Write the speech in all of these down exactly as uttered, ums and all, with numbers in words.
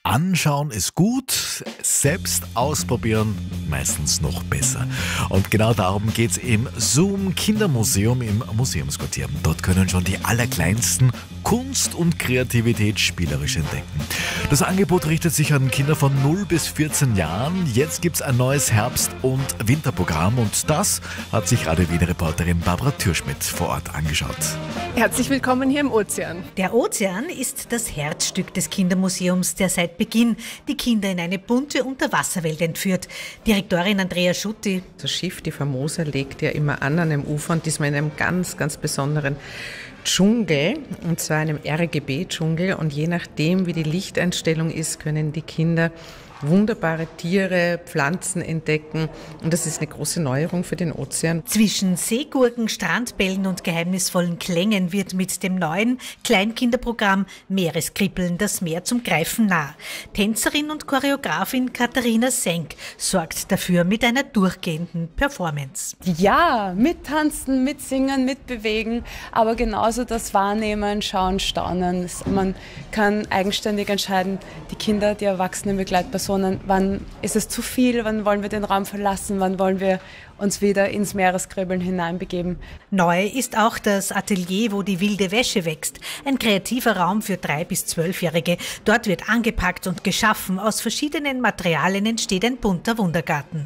Anschauen ist gut, selbst ausprobieren meistens noch besser. Und genau darum geht es im Zoom Kindermuseum im Museumsquartier. Dort können schon die Allerkleinsten Kunst und Kreativität spielerisch entdecken. Das Angebot richtet sich an Kinder von null bis vierzehn Jahren. Jetzt gibt es ein neues Herbst- und Winterprogramm und das hat sich Radio Wien-Reporterin Barbara Türschmidt vor Ort angeschaut. Herzlich willkommen hier im Ozean. Der Ozean ist das Herzstück des Kindermuseums, der seit Beginn die Kinder in eine bunte Unterwasserwelt entführt. Direktorin Andrea Schutti. Das Schiff, die Famosa, legt ja immer an an einem Ufer und diesmal in einem ganz, ganz besonderen Dschungel, und zwar einem R G B-Dschungel. Und je nachdem, wie die Lichteinstellung ist, können die Kinder wunderbare Tiere, Pflanzen entdecken. Und das ist eine große Neuerung für den Ozean. Zwischen Seegurken, Strandbällen und geheimnisvollen Klängen wird mit dem neuen Kleinkinderprogramm Meereskribbeln das Meer zum Greifen nah. Tänzerin und Choreografin Katharina Senk sorgt dafür mit einer durchgehenden Performance. Ja, mittanzen, mitsingen, mitbewegen, aber genauso das Wahrnehmen, Schauen, Staunen. Man kann eigenständig entscheiden, die Kinder, die erwachsenen Begleitpersonen, wann ist es zu viel, wann wollen wir den Raum verlassen, wann wollen wir uns wieder ins Meereskribbeln hineinbegeben. Neu ist auch das Atelier, wo die wilde Wäsche wächst. Ein kreativer Raum für drei- bis zwölfjährige. Dort wird angepackt und geschaffen. Aus verschiedenen Materialien entsteht ein bunter Wundergarten.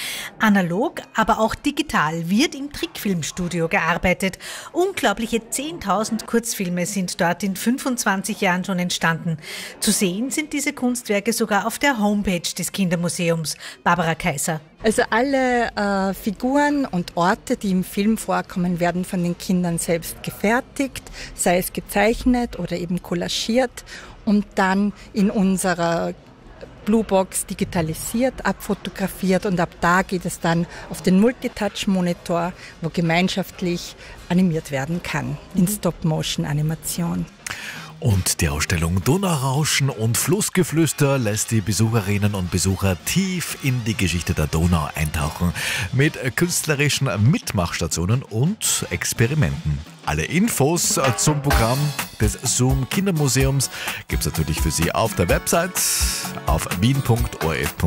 Analog, aber auch digital wird im Trickfilmstudio gearbeitet. Unglaubliche zehntausend Kurzfilme sind dort in fünfundzwanzig Jahren schon entstanden. Zu sehen sind diese Kunstwerke sogar auf der Homepage des Kindermuseums. Barbara Kaiser. Also alle äh, Figuren und Orte, die im Film vorkommen, werden von den Kindern selbst gefertigt, sei es gezeichnet oder eben collagiert und dann in unserer Bluebox digitalisiert, abfotografiert und ab da geht es dann auf den Multitouch-Monitor, wo gemeinschaftlich animiert werden kann in Stop-Motion-Animation. Und die Ausstellung Donaurauschen und Flussgeflüster lässt die Besucherinnen und Besucher tief in die Geschichte der Donau eintauchen mit künstlerischen Mitmachstationen und Experimenten. Alle Infos zum Programm des Zoom Kindermuseums gibt es natürlich für Sie auf der Website auf wien punkt o r f punkt